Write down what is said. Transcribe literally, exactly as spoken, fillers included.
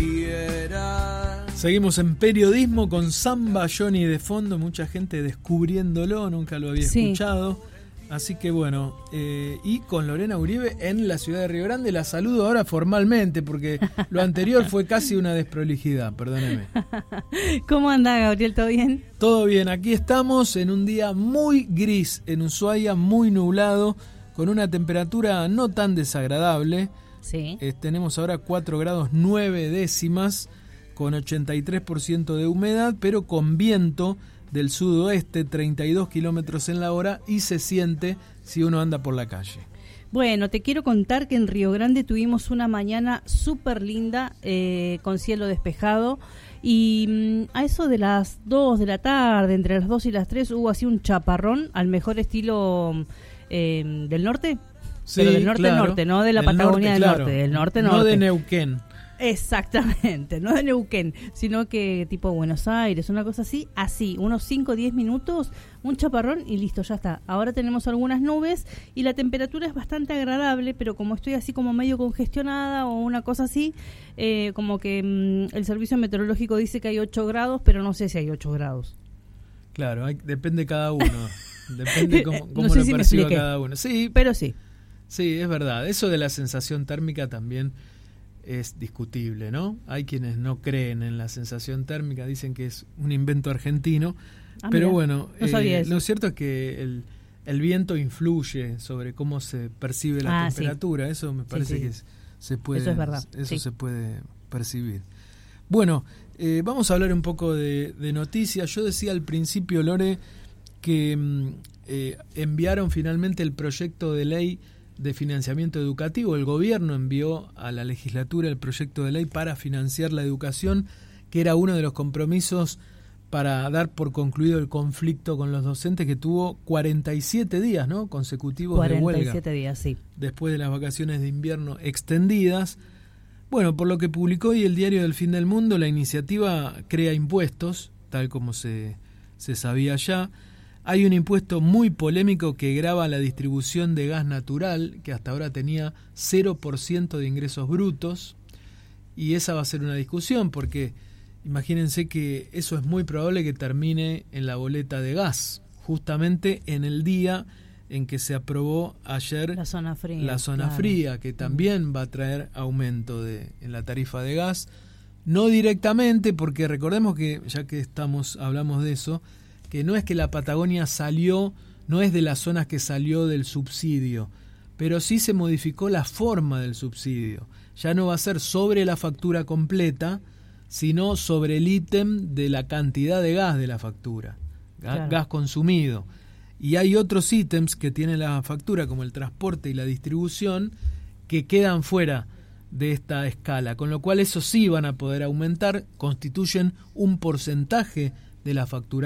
quieras. Seguimos en periodismo con Samba Johnny de fondo, mucha gente descubriéndolo, nunca lo había sí. escuchado. Así que bueno, eh, y con Lorena Uribe en la ciudad de Río Grande, la saludo ahora formalmente porque lo anterior fue casi una desprolijidad, perdóneme. ¿Cómo anda, Gabriel? ¿Todo bien? Todo bien, aquí estamos en un día muy gris en Ushuaia, muy nublado, con una temperatura no tan desagradable. Sí. Eh, tenemos ahora cuatro grados nueve décimas, con ochenta y tres por ciento de humedad, pero con viento del sudoeste, treinta y dos kilómetros en la hora, y se siente si uno anda por la calle. Bueno, te quiero contar que en Río Grande tuvimos una mañana súper linda, eh, con cielo despejado, y mmm, a eso de las dos de la tarde, entre las dos y las tres, hubo así un chaparrón, al mejor estilo eh, del norte, Sí, pero del norte claro, norte, no de la del Patagonia norte, del claro, norte, del norte norte. No de Neuquén. Exactamente, no de Neuquén, sino que tipo Buenos Aires, una cosa así, así, unos cinco o diez minutos, un chaparrón y listo, ya está. Ahora tenemos algunas nubes y la temperatura es bastante agradable, pero como estoy así como medio congestionada o una cosa así, eh, como que mmm, el servicio meteorológico dice que hay ocho grados, pero no sé si hay ocho grados. Claro, hay, depende cada uno, depende cómo, cómo no sé lo si perciba cada uno. Sí, pero sí. Sí, es verdad. Eso de la sensación térmica también es discutible, ¿no? Hay quienes no creen en la sensación térmica, dicen que es un invento argentino, ah, pero mira, bueno, no sabía eh, eso. lo cierto es que el, el viento influye sobre cómo se percibe la ah, temperatura, sí. eso me parece sí, sí. que es, se puede, eso es verdad. eso sí. se puede percibir. Bueno, eh, vamos a hablar un poco de, de noticias. Yo decía al principio, Lore, que eh, enviaron finalmente el proyecto de ley de financiamiento educativo. El gobierno envió a la legislatura el proyecto de ley para financiar la educación, que era uno de los compromisos para dar por concluido el conflicto con los docentes, que tuvo cuarenta y siete días, ¿no?, consecutivos de huelga. cuarenta y siete días, sí. Después de las vacaciones de invierno extendidas. Bueno, por lo que publicó hoy el Diario del Fin del Mundo, la iniciativa crea impuestos, tal como se, se sabía ya. Hay un impuesto muy polémico que grava la distribución de gas natural, que hasta ahora tenía cero por ciento de ingresos brutos, y esa va a ser una discusión, porque imagínense que eso es muy probable que termine en la boleta de gas, justamente en el día en que se aprobó ayer la zona fría, la zona claro. fría, que también va a traer aumento de, en la tarifa de gas, no directamente, porque recordemos que, ya que estamos hablamos de eso, que no es que la Patagonia salió, no es de las zonas que salió del subsidio, pero sí se modificó la forma del subsidio. Ya no va a ser sobre la factura completa, sino sobre el ítem de la cantidad de gas de la factura, claro. gas consumido. Y hay otros ítems que tiene la factura, como el transporte y la distribución, que quedan fuera de esta escala, con lo cual eso sí van a poder aumentar, constituyen un porcentaje de la factura